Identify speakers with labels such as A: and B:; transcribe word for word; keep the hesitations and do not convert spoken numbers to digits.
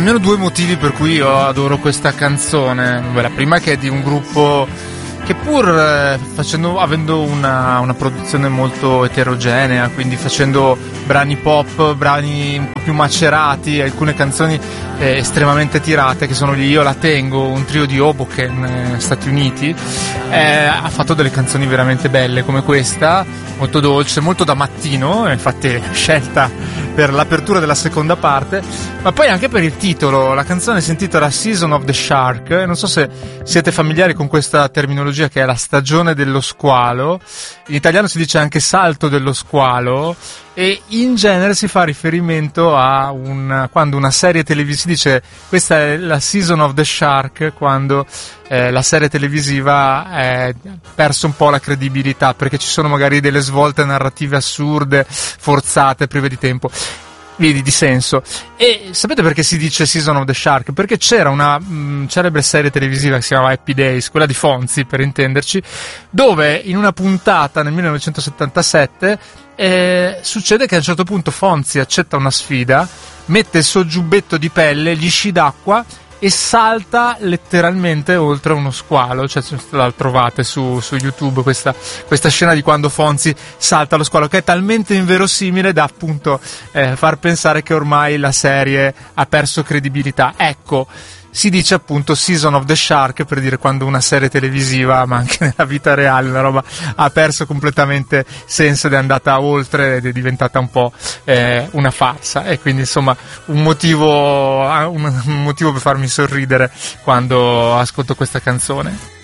A: Almeno due motivi per cui io adoro questa canzone. La prima è che è di un gruppo che pur eh, facendo, avendo una, una produzione molto eterogenea, quindi facendo brani pop, brani un po' più macerati, alcune canzoni eh, estremamente tirate, che sono gli Io la tengo, un trio di Hoboken, eh, Stati Uniti, eh, ha fatto delle canzoni veramente belle come questa, molto dolce, molto da mattino, infatti scelta per l'apertura della seconda parte, ma poi anche per il titolo. La canzone si intitola Season of the Shark, non so se siete familiari con questa terminologia che è la stagione dello squalo, in italiano si dice anche salto dello squalo, e in genere si fa riferimento a un, quando una serie televisiva, si dice questa è la Season of the Shark, quando eh, la serie televisiva ha perso un po' la credibilità, perché ci sono magari delle svolte narrative assurde, forzate, prive di tempo, di, di senso. E sapete perché si dice Season of the Shark? Perché c'era una mh, celebre serie televisiva che si chiamava Happy Days, quella di Fonzi per intenderci, dove in una puntata nel millenovecentosettantasette eh, succede che a un certo punto Fonzi accetta una sfida, mette il suo giubbetto di pelle, gli sci d'acqua e salta letteralmente oltre uno squalo. Cioè, la trovate su, su YouTube questa, questa scena di quando Fonzi salta lo squalo, che è talmente inverosimile da appunto eh, far pensare che ormai la serie ha perso credibilità. Ecco, si dice appunto Season of the Shark per dire quando una serie televisiva, ma anche nella vita reale, una roba ha perso completamente senso ed è andata oltre ed è diventata un po' eh, una farsa. E quindi insomma un motivo, un motivo per farmi sorridere quando ascolto questa canzone.